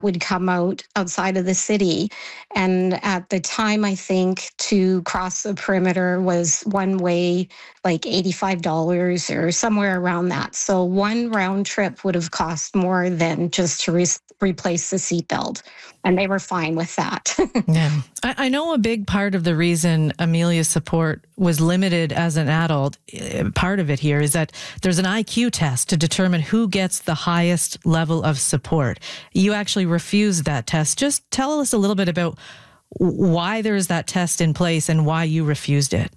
would come out outside of the city. And at the time, I think to cross the perimeter was one way, like $85 or somewhere around that. So one round trip would have cost more than just to replace the seatbelt. And they were fine with that. Yeah. I know a big part of the reason Amelia's support was limited as an adult, part of it here is that there's an IQ test to determine who gets the highest level of support. You actually refused that test. Just tell us a little bit about why there is that test in place and why you refused it.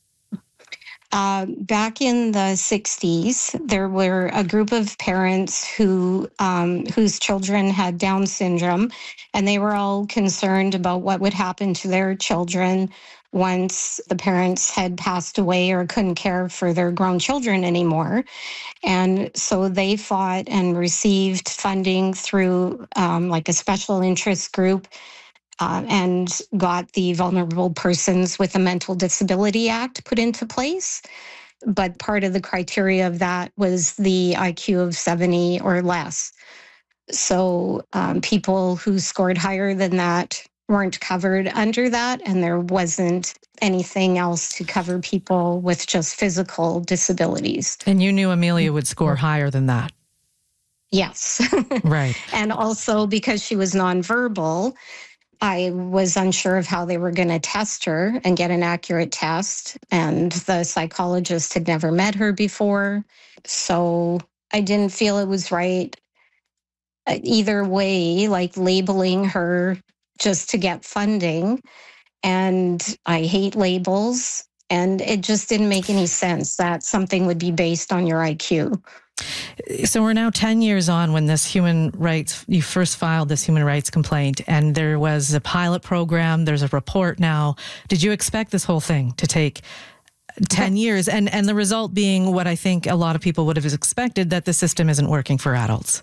Back in the 60s, there were a group of parents whose children had Down syndrome, and they were all concerned about what would happen to their children once the parents had passed away or couldn't care for their grown children anymore. And so they fought and received funding through like a special interest group. And got the Vulnerable Persons with a Mental Disability Act put into place. But part of the criteria of that was the IQ of 70 or less. So people who scored higher than that weren't covered under that, and there wasn't anything else to cover people with just physical disabilities. And you knew Amelia would score higher than that. Yes. Right. And also because she was nonverbal, I was unsure of how they were going to test her and get an accurate test. And the psychologist had never met her before. So I didn't feel it was right either way, like labeling her just to get funding. And I hate labels. And it just didn't make any sense that something would be based on your IQ. So we're now 10 years on when you first filed this human rights complaint, and there was a pilot program, there's a report now. Did you expect this whole thing to take 10 years? And the result being what I think a lot of people would have expected, that the system isn't working for adults.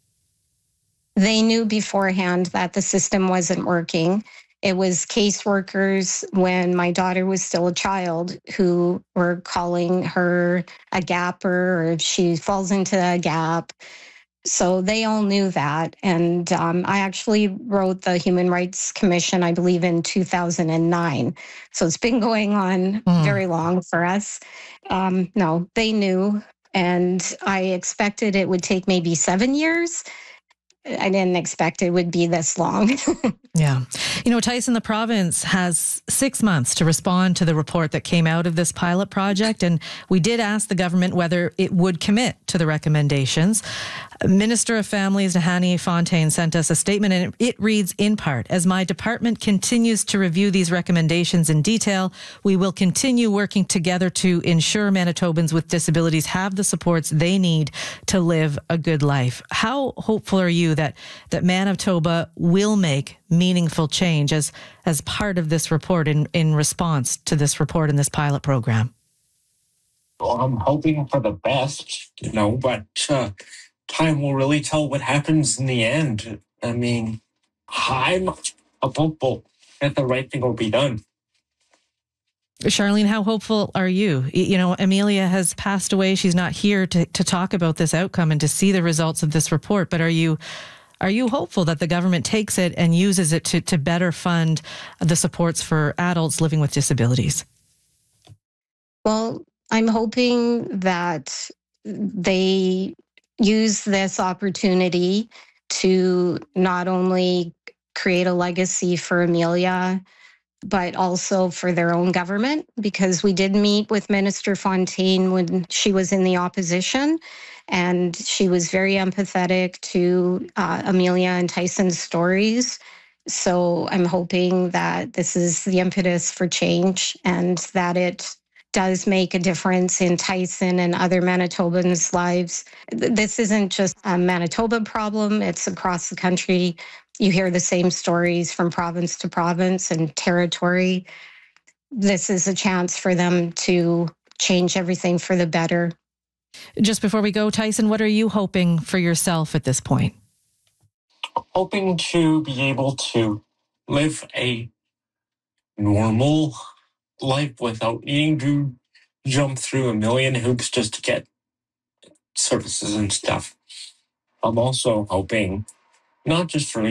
They knew beforehand that the system wasn't working. It was caseworkers when my daughter was still a child who were calling her a gapper, or she falls into a gap. So they all knew that. And I actually wrote the Human Rights Commission, I believe, in 2009. So it's been going on very long for us. No, they knew. And I expected it would take maybe 7 years. I didn't expect it would be this long. Yeah. You know, Tyson, the province has 6 months to respond to the report that came out of this pilot project. And we did ask the government whether it would commit to the recommendations. Minister of Families, Nahanni Fontaine, sent us a statement, and it reads in part, "As my department continues to review these recommendations in detail, we will continue working together to ensure Manitobans with disabilities have the supports they need to live a good life." How hopeful are you that Manitoba will make meaningful change as part of this report in response to this report in this pilot program? Well, I'm hoping for the best, but time will really tell what happens in the end. I mean, I'm hopeful that the right thing will be done. Charlene, how hopeful are you? You know, Amelia has passed away. She's not here to talk about this outcome and to see the results of this report. But are you hopeful that the government takes it and uses it to better fund the supports for adults living with disabilities? Well, I'm hoping that they use this opportunity to not only create a legacy for Amelia, but also for their own government, because we did meet with Minister Fontaine when she was in the opposition, and she was very empathetic to Amelia and Tyson's stories. So I'm hoping that this is the impetus for change and that it does make a difference in Tyson and other Manitobans' lives. This isn't just a Manitoba problem, it's across the country. You hear the same stories from province to province and territory. This is a chance for them to change everything for the better. Just before we go, Tyson, what are you hoping for yourself at this point? Hoping to be able to live a normal life without needing to jump through a million hoops just to get services and stuff. I'm also hoping not just for